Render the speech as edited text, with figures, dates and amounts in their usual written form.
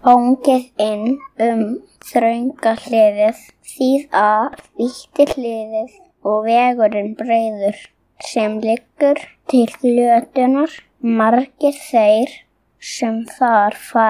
Óngið inn þrönga hliðið, síða vítti hliðið og vegurinn breiður sem liggur til flötunnar. Margir þeir sem þar fara